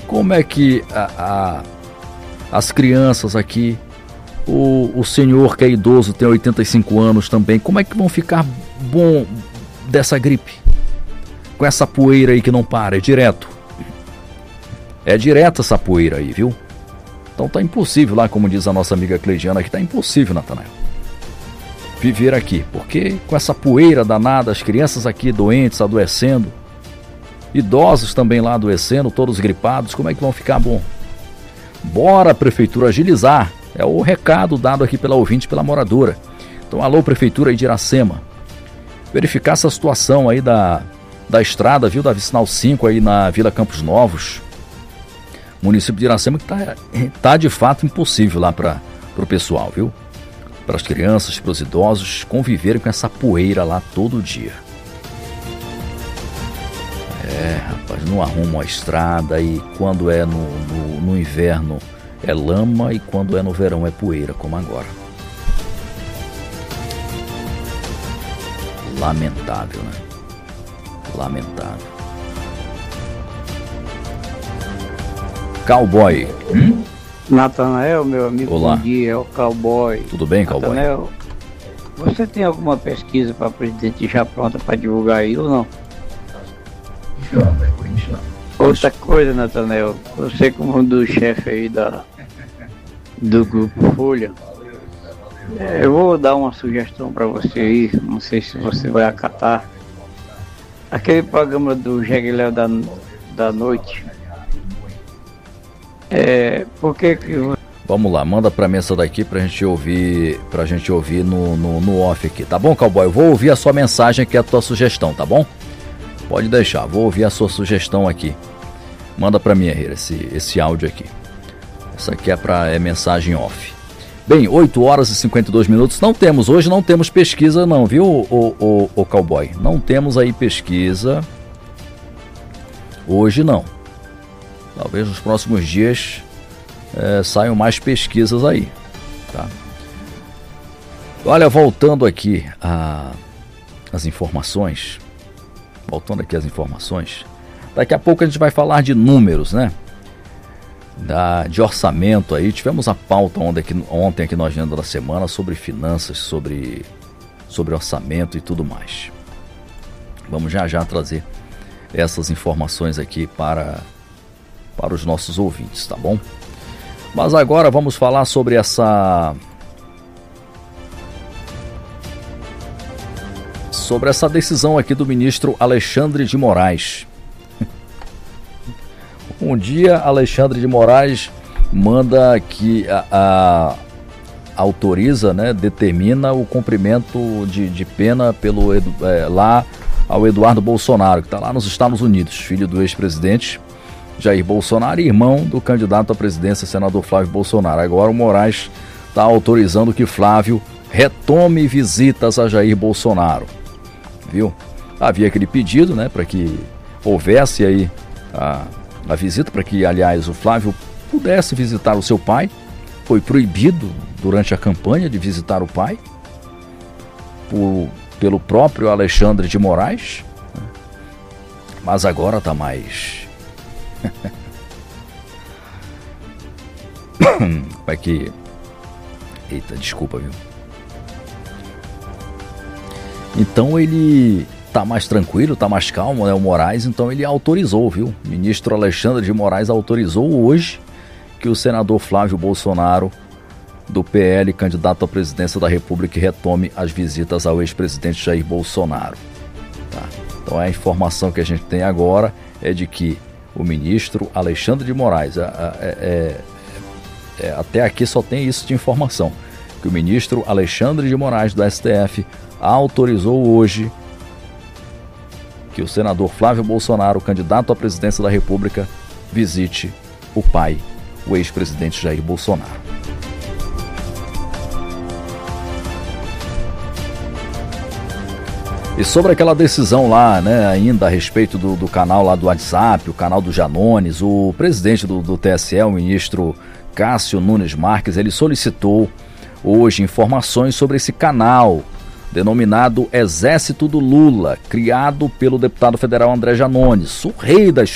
como é que as crianças aqui, o senhor que é idoso, tem 85 anos também, como é que vão ficar bom dessa gripe? Com essa poeira aí que não para, é direto. É direto essa poeira aí, viu? Então tá impossível lá, como diz a nossa amiga Cleidiana, que tá impossível, Natanael, viver aqui, porque com essa poeira danada, as crianças aqui doentes, adoecendo, idosos também lá adoecendo, todos gripados, como é que vão ficar bom? Bora, prefeitura, agilizar, é o recado dado aqui pela ouvinte, pela moradora. Então, alô, prefeitura de Iracema, verificar essa situação aí da estrada, viu, da Vicinal 5 aí na Vila Campos Novos, município de Iracema, que tá de fato impossível lá para o pessoal, viu? Para as crianças, para os idosos conviverem com essa poeira lá todo dia. Rapaz, não arrumam a estrada, e quando é no inverno é lama, e quando é no verão é poeira, como agora. Lamentável, né? Lamentável. Cowboy. Natanael, meu amigo, olá. Bom dia, é o Cowboy. Tudo bem, Cowboy? Natanael, você tem alguma pesquisa para presidente já pronta para divulgar aí ou não? Outra coisa, Natanael, você como um dos chefes aí do Grupo Folha, eu vou dar uma sugestão para você aí, não sei se você vai acatar. Aquele programa do Jeguilé da noite. Vamos lá, manda pra mim essa daqui pra gente ouvir no off aqui, tá bom, Cowboy? Eu vou ouvir a sua mensagem, que é a tua sugestão, tá bom? Pode deixar, vou ouvir a sua sugestão aqui. Manda pra mim, Herrera, esse áudio aqui. Essa aqui é mensagem off. Bem, 8 horas e 52 minutos. Hoje não temos pesquisa não, viu, o Cowboy? Não temos aí pesquisa. Hoje não. Talvez nos próximos dias saiam mais pesquisas aí, tá? Olha, voltando aqui às informações. Daqui a pouco a gente vai falar de números, né? De orçamento aí. Tivemos a pauta ontem aqui no Agenda da Semana sobre finanças, sobre orçamento e tudo mais. Vamos já trazer essas informações aqui para os nossos ouvintes, tá bom? Mas agora vamos falar sobre essa decisão aqui do ministro Alexandre de Moraes. Um dia Alexandre de Moraes manda que autoriza, né, determina o cumprimento de pena lá ao Eduardo Bolsonaro, que está lá nos Estados Unidos, filho do ex-presidente Jair Bolsonaro e irmão do candidato à presidência, senador Flávio Bolsonaro. Agora o Moraes está autorizando que Flávio retome visitas a Jair Bolsonaro, viu? Havia aquele pedido, né, para que houvesse aí a visita, para que, aliás, o Flávio pudesse visitar o seu pai. Foi proibido durante a campanha de visitar o pai pelo próprio Alexandre de Moraes, mas agora está mais... Vai que... Eita, desculpa, viu? Então ele tá mais tranquilo, tá mais calmo, né, o Moraes. Então ele autorizou, viu? O ministro Alexandre de Moraes autorizou hoje que o senador Flávio Bolsonaro, do PL, candidato à presidência da República, retome as visitas ao ex-presidente Jair Bolsonaro, tá? Então a informação que a gente tem agora é de que o ministro Alexandre de Moraes, até aqui só tem isso de informação, que o ministro Alexandre de Moraes do STF autorizou hoje que o senador Flávio Bolsonaro, candidato à presidência da República, visite o pai, o ex-presidente Jair Bolsonaro. E sobre aquela decisão lá, né, ainda a respeito do canal lá do WhatsApp, o canal do Janones, o presidente do TSE, o ministro Cássio Nunes Marques, ele solicitou hoje informações sobre esse canal denominado Exército do Lula, criado pelo deputado federal André Janones, o rei das